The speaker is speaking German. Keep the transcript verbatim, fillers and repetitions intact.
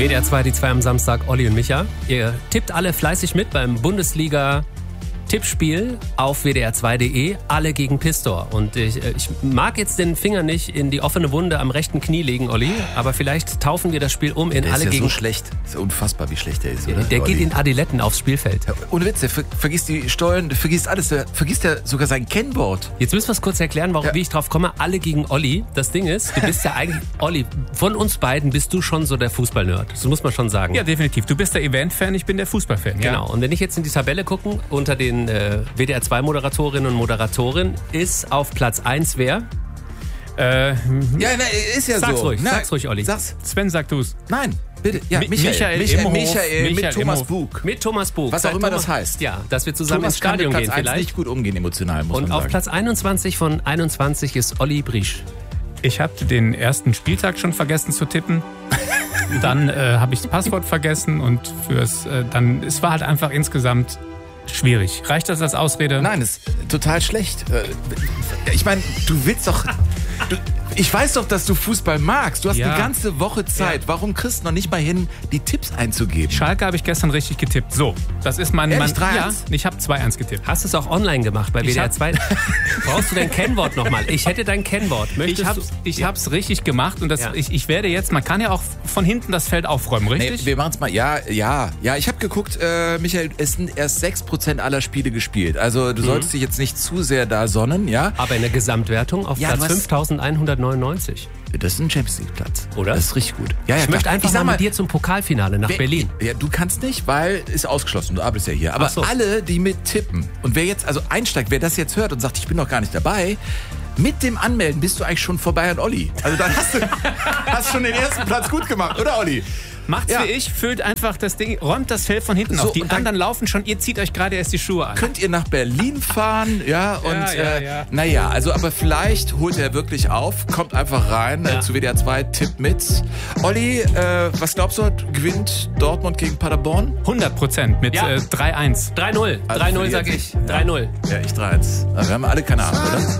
W D R zwei, die zwei am Samstag, Olli und Micha. Ihr tippt alle fleißig mit beim Bundesliga Tippspiel auf w d r zwei punkt d e, alle gegen Pistor. Und ich, ich mag jetzt den Finger nicht in die offene Wunde am rechten Knie legen, Olli, aber vielleicht taufen wir das Spiel um in der alle ist ja gegen... so schlecht. Das ist unfassbar, wie schlecht der ist, oder? Der Olli? geht in Adiletten aufs Spielfeld. Ja, ohne Witz, der ver vergisst die Steuern, der vergisst alles, der vergisst ja sogar sein Kennwort. Jetzt müssen wir es kurz erklären, warum, Ja. wie ich drauf komme. Alle gegen Olli. Das Ding ist, du bist ja eigentlich... Olli, von uns beiden bist du schon so der Fußball-Nerd. Das muss man schon sagen. Ja, definitiv. Du bist der Event-Fan, ich bin der Fußball-Fan. Ja. Genau. Und wenn ich jetzt in die Tabelle gucke, unter den äh, W D R zwei Moderatorinnen und Moderatoren ist auf Platz eins wer? Äh, Ja, na, ist ja Sag's so. ruhig, na, sag's ruhig, Olli. Sag's. Sven, sag du's. Nein, bitte. Ja, Mi- Michael. Michael Michael, Imhof. Michael mit Michael Thomas Imhof. Bug. Mit Thomas Bug. Was auch Seit immer Thomas, das heißt. Ja, dass wir zusammen Thomas ins kann mit Stadion Platz gehen eins vielleicht. nicht gut umgehen emotional, muss Und man auf sagen. Platz einundzwanzig von einundzwanzig ist Olli Briesch. Ich habe den ersten Spieltag schon vergessen zu tippen. Dann äh, habe ich das Passwort vergessen und fürs äh, dann es war halt einfach insgesamt schwierig. Reicht das als Ausrede? Nein, das ist total schlecht. Äh, Ich meine, du willst doch... Du, ich weiß doch, dass du Fußball magst. Du hast Ja. eine ganze Woche Zeit. Ja. Warum kriegst du noch nicht mal hin, die Tipps einzugeben? Schalke habe ich gestern richtig getippt. So, das ist mein... Ehrlich, mein drei ja, eins? ich habe zwei eins getippt. Hast du es auch online gemacht bei W Ich D R hab- zwei? Brauchst du dein Kennwort nochmal? Ich hätte dein Kennwort. Möchtest Ich hab's, du? ich hab's richtig gemacht und das, Ja. ich, ich werde jetzt, man kann ja auch von hinten das Feld aufräumen, Nee, richtig? wir machen es mal. Ja, ja, ja. Ich habe geguckt, äh, Michael, es sind erst sechs Prozent aller Spiele gespielt. Also du solltest dich jetzt nicht zu sehr da sonnen, ja? Aber in der Gesamtwertung auf Ja, Platz du hast- fünftausendeinhundertneunundneunzig. Das ist ein Champions League Platz. Oder? Das ist richtig gut. Ja, ja, Ich möchte klar. einfach sag mal mit dir zum Pokalfinale nach wer- Berlin. Ja, du kannst nicht, weil ist ausgeschlossen. Du arbeitest ja hier. Aber Ach so. alle, die mit tippen und wer jetzt also einsteigt, wer das jetzt hört und sagt, ich bin noch gar nicht dabei, mit dem Anmelden bist du eigentlich schon vorbei an Olli. Also dann hast du hast schon den ersten Platz gut gemacht, oder Olli? Macht's Ja. wie ich, füllt einfach das Ding, räumt das Feld von hinten So, auf. Die und dann- anderen laufen schon, ihr zieht euch gerade erst die Schuhe an. Könnt ihr nach Berlin fahren, ja, und Ja, ja, äh, ja. naja, also aber vielleicht holt er wirklich auf, kommt einfach rein Ja. äh, zu W D R zwei, tippt mit. Olli, äh, was glaubst du, gewinnt Dortmund gegen Paderborn? hundert Prozent mit Ja. äh, drei eins. drei null. Also drei null verliert sag sich. ich. drei null. Ja, ich drei eins. Also wir haben alle keine Ahnung, oder?